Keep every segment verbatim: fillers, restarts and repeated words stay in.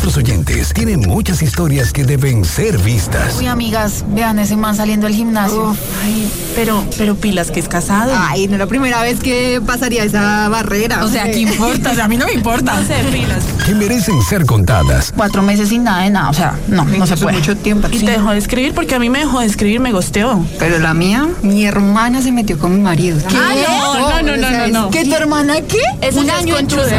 nuestros oyentes tiene muchas historias que deben ser vistas. Uy, amigas, vean ese man saliendo del gimnasio. Uf, ay, pero, pero pilas que es casado. Ay, no es la primera vez que pasaría esa barrera. O sea, ¿qué importa? O sea, a mí no me importa. No sé, pilas. Que merecen ser contadas. Cuatro meses sin nada de nada, o sea, no, no se puede. Mucho tiempo. Y Sí. te dejó de escribir porque a mí me dejó de escribir, me gosteó. Pero la mía, mi hermana se metió con mi marido. ¿Qué? Ah, no, no, no, no, no. ¿Qué, tu hermana qué? Eso Un ya es año en conchuda.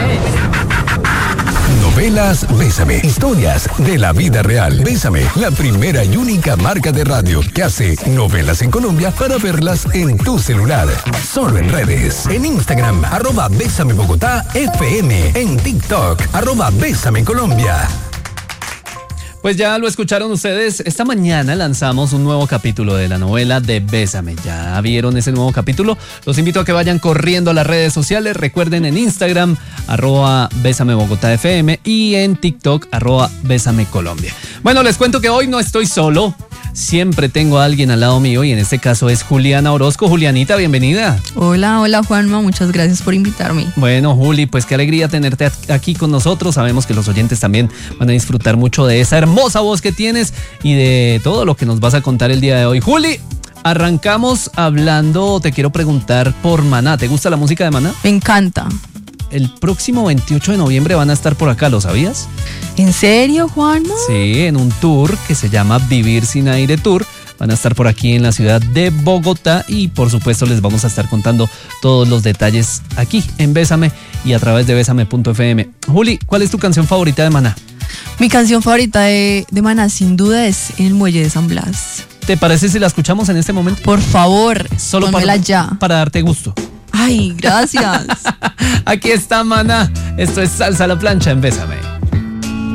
Novelas Bésame. Historias de la vida real. Bésame, la primera y única marca de radio que hace novelas en Colombia para verlas en tu celular. Solo en redes. En Instagram, arroba Bésame Bogotá F M. En TikTok, arroba Bésame Colombia. Pues ya lo escucharon ustedes, esta mañana lanzamos un nuevo capítulo de la novela de Bésame. ¿Ya vieron ese nuevo capítulo? Los invito a que vayan corriendo a las redes sociales. Recuerden en Instagram, arroba Bésame Bogotá F M y en TikTok, arroba Bésame Colombia. Bueno, les cuento que hoy no estoy solo. Siempre tengo a alguien al lado mío y en este caso es Juliana Orozco. Julianita, bienvenida. Hola, hola Juanma, muchas gracias por invitarme. Bueno, Juli, pues qué alegría tenerte aquí con nosotros. Sabemos que los oyentes también van a disfrutar mucho de esa hermosa voz que tienes y de todo lo que nos vas a contar el día de hoy. Juli, arrancamos hablando, te quiero preguntar por Maná. ¿Te gusta la música de Maná? Me encanta. El próximo veintiocho de noviembre van a estar por acá, ¿lo sabías? ¿En serio, Juanma? Sí, en un tour que se llama Vivir Sin Aire Tour. Van a estar por aquí en la ciudad de Bogotá y por supuesto les vamos a estar contando todos los detalles aquí en Bésame y a través de bésame punto f m. Juli, ¿cuál es tu canción favorita de Maná? Mi canción favorita de, de Maná sin duda es En el Muelle de San Blas. ¿Te parece si la escuchamos en este momento? Por favor, Solo pónmela para, ya. para darte gusto. Ay, gracias. Aquí está Maná. Esto es Salsa a la Plancha en Bésame.